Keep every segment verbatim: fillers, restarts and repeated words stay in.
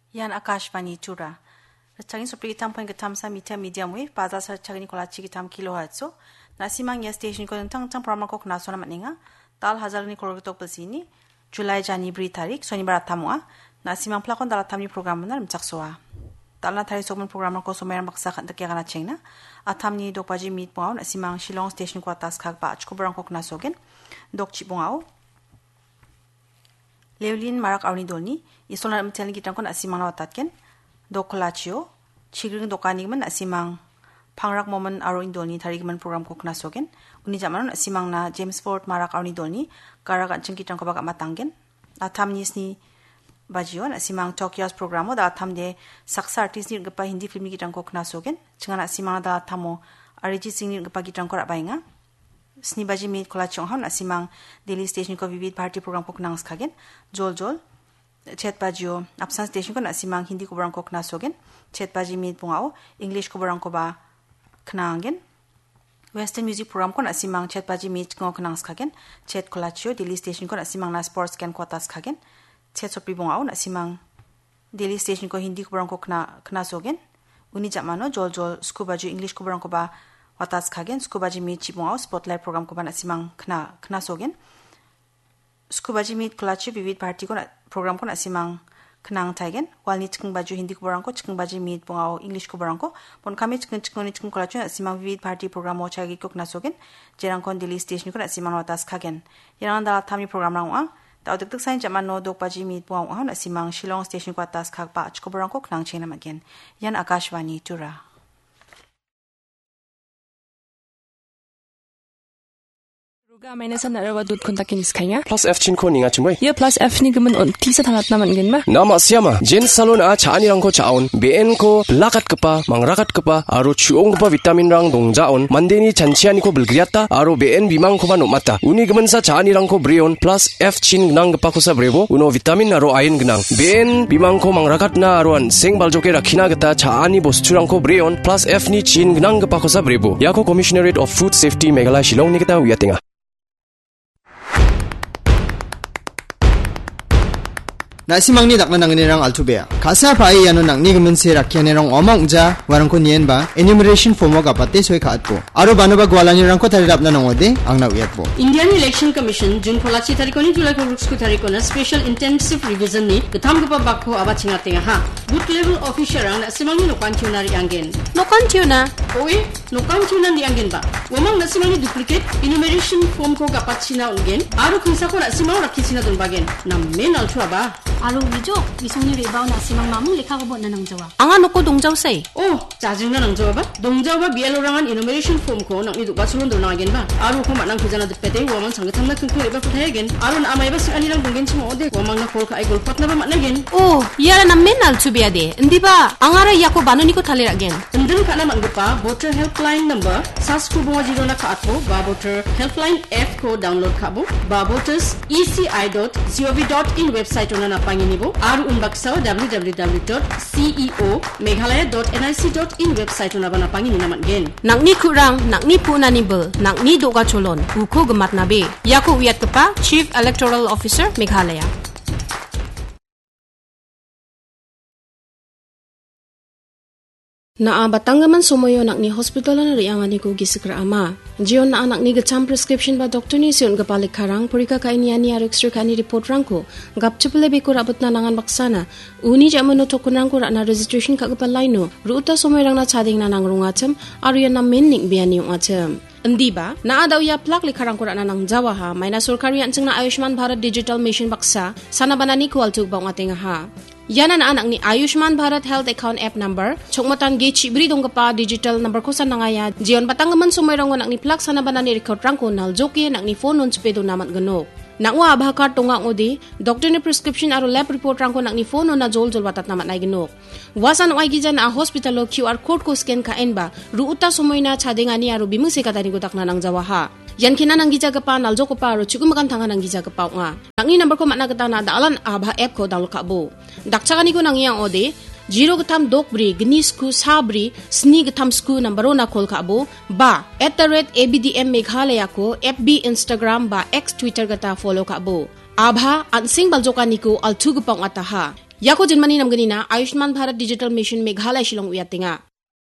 Yan Akashvani Chura. Rachagin supri kitam point kitam sa meter medium wave, baza sa rachagin kolachi kitam kilohertz. Nasimang ya station ko tang tang program ko knaso na maninga. Tal hazar ni kolortok pesini. July January tarik soni baratamwa. Nasimang plakon dala tamni program na mchaksoa. Tal na tari sokman program ko so mayang baksa kan takya kana chengna. Atam ni dok baji meet mo nasimang Shillong station ko atas kag ba achko barang ko knasogen. Dok chibongao. Leolin marak awni dolni isolan mtelin kitang kon asimang nawatatken do kolachio chigring dokani man asimang pangrak moment aro indolni tharigman program ko knasogen uni jamanon asimang na James Ford marak awni dolni karak anching kitang ko baga matanggen atam nisni bajion asimang Tokyo's programo da atamde saksa artist ni gapa hindi film kitang ko knasogen chingana asimang da atamo Arijit Singh ni gapa kitang ko rabainga Snibaji meet kolachong han asimang Daily Station ko vivid party program ko knang skagen jol jol chat bajio absence station ko asimang hindi ko barang ko knasogen chat baji meet bungao English ko barang ko ba knangen Western music program ko asimang chat baji meet ko knang skagen chat kolachio Daily Station ko asimang na sports can ko tas skagen chat sopri bungao asimang Daily Station ko hindi ko barang ko kna knasogen uni jamano jol jol scuba jo English ko barang ko ba watas kagen skubaji meet chibongao spotlight program ko bana simang kna kna sogen skubaji meet kolachi vivid party ko program ko na simang knang taigen walni chkung baju hindi ko barang ko chkung baji meet bongao English ko barang ko pon kami chkung chkung ni chkung kolachi na simang vivid party program mo chagi ko kna sogen jerang kon Daily Station ko na simang watas kagen yang dala thami program rang wa ta odak tak sain jaman no dok baji meet bongao na simang Shillong Station ko watas khak pa chko barang ko knang chena magen yan Akashvani Tura Ruga meine san arawa dut kontakin iskanya plus f chin ko ninga chungoi ye plus f ni gemen on tisa thangat naman gen ma nama siama jen salon a chani rang ko chaun bn ko lakat kapa mangrakat kapa aro chuong kapa vitamin rang dongjaon mandeni chanchiani ko bulgriata aro bn bimang ko ban mata uni gemen sa chani rang ko brion plus f chin nang kapa ko sa brebo uno vitamin aro iron gnang bn bimang ko mangrakat na aro an seng baljoke rakhina gata chani bostu rang ko brion plus f ni chin gnang kapa ko sa brebo yako Commissionerate of Food Safety Meghalaya Shillong ni kita wiatenga Nasimang ni dakna nang nirang altubea. Kasa pai yano nang ni gemen se rakya nirang omang ja warang ko nien ba enumeration form ga patte soi khat po. Aro bano ba gwala nirang ko tari rapna nang ode ang na wiat po. Indian Election Commission June polachi tarikoni July ko rules ko tarikona special intensive revision ni gatham ga ba bakho aba chingatenga ha. Boot level officer ang nasimang ni nokan tunari anggen. nokan tuna Oi, nokan tuna ni anggen ba. Wamang nasimang ni duplicate enumeration form ko ga pachina ungen. Aro kunsa ko nasimang rakhisina don bagen. Nam men althua ba. Alo wijo isongni rebaw na simang mamung lekha ko bon nanang jawa anga noko dongjaw sai oh jajing na nang jawa ba dongjaw ba bialo rangan enumeration form ko nang idu basulon do na gen ba aro ko manang khujana depete wamang sangatham na kun ko reba puthay gen aro na amai ba si ani rang donggen chimo ode wamang na kol ka ai gol patna ba matna gen oh yara na menal chubia de ndi ba angara yako banoni ko thalera gen ndeng kana mangpa voter helpline number sas ko bo zero na ka atho ba voter helpline app ko download khabo ba voters e c i dot gov dot in website ona na panginibo aru unbaksa w w w dot c e o meghalaya dot n i c dot in website ona bana pangini naman gen nakni kurang nakni punani bel nakni doga cholon uko gemat nabe yako wiat kepa Chief Electoral Officer Meghalaya Na batanggaman somoyo nak ni hospital na riang ani ko gisikra ama. Jion na anak ni gacham prescription ba doktor ni sion gapalik karang purika kainiani ar extra kani report rangko. Gap chupele be ko rabot na nangan baksana. Uni jamano tokunang ko na registration ka gapalay no. Ruuta somoy rang na chading na nangrung acham aru yan na menning biani yung acham. Endi ba na adaw ya plak likarang ko na nang jawa ha may na surkari anseng na Ayushman Bharat Digital Mission baksa sana banani ko altug ba ng ating ha. Yan ang anak ni Ayushman Bharat Health Account App Number. Chokmatan gi chibri dong pa digital number ko sa nangaya. Jion patanggaman sumayrang anak ni plak sana banani record rangko nal joki anak ni phone nun spedo namat ganok. Nakwa abhakar tunga ngodi doctor ni prescription aro lab report rangko nak ni phone na jol jol batat namat nay ganok. Wasan wai gijan a hospital lo Q R code ko scan ka enba ruuta sumoy na chadengani aro bimuse katani godak na nang jawa ha. Yan kina nang gijaga pa naljo ko pa ro chugumakan tanga nang gijaga pa nga. Nang number ko matna gata na dalan abha app ko download ka bo. Dakchagani ko nang yang ode zero gatam dokbri gnisku sabri sni gatam sku number na call ka bo ba at the rate abdm meghalaya ko F B Instagram ba X Twitter gata follow ka bo. Abha ansing baljokani ko altugu pang ataha. Yako jenmani namgani na Ayushman Bharat Digital Mission Meghalaya Shillong uyatinga.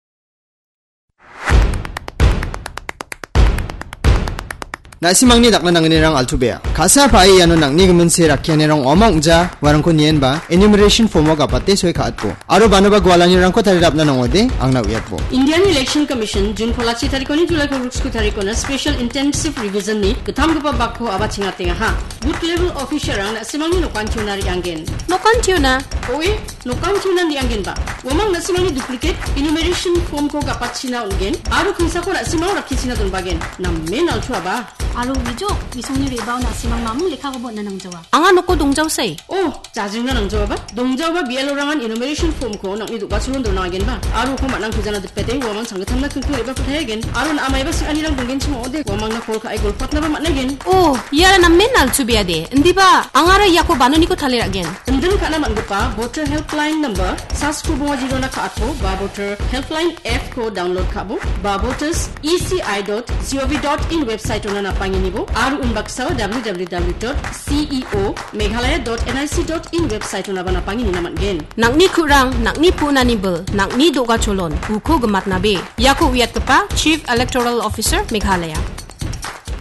Nasimangni dakna nangni rang altubea. Kasa pai yano nangni gemense rakyane rang omong ja warangko nien ba enumeration form ga patte soi khatko. Aro banoba gwalani rangko tarirapna nangode angna uyatbo. Indian Election Commission June Polachi tarikoni July ko ruksku tarikona special intensive revision ni ketam gapa bakho aba chingatenga ha. Boot level officer rang nasimangni nokan tunari anggen. Nokan tuna. Oe nokan tuna ni anggen ba. Wamang nasimangni duplicate enumeration form ko ga pachina ungen. Aro kinsa ko nasimang rakhisina don bagen. Namen alchua ba. Aro wijo isongni rebaw na simang mamung lekha ko bon na nang jawa. Anga noko dongjaw say. Oh, jajing na nang jawa ba? Dongjaw ba bielo rangan enumeration form ko nang idu basulon don again ba. Aro ko manang kujana depete wamang sangatam na kungku reba pathay again. Aro na amay ba si anirang donggen chimo ode wamang na kol ka ay golpat na ba matna again. Oh, yara na menal chubiya de. Hindi ba angara yako banoni ko thalir again. Ndin ka naman gupa voter helpline number sas ko bunga jiro na kaatpo ba voter helpline F ko download kabo ba voters e c i dot gov dot in website ona na panginibo aru unbaksa w w w dot c e o meghalaya dot n i c dot in website ona bana pangini naman gen nakni kurang nakni punani bel nakni doga cholon uko gemat nabe yako uyat kepa Chief Electoral Officer Meghalaya.